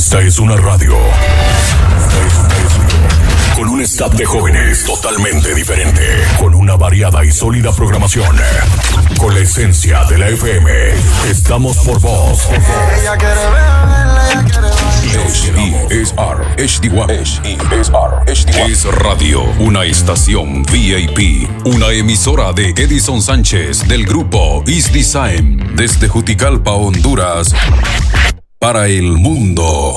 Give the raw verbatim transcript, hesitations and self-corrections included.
Esta es una radio. Esta es una radio. Con un staff de jóvenes totalmente diferente. Con una variada y sólida programación. Con la esencia de la F M. Estamos por vos. Ella quiere beber, ella quiere H D S R H D uno H D S R H D uno Es Radio, una estación V I P, una emisora de Edison Sánchez del grupo Is Design desde Juticalpa, Honduras, para el mundo.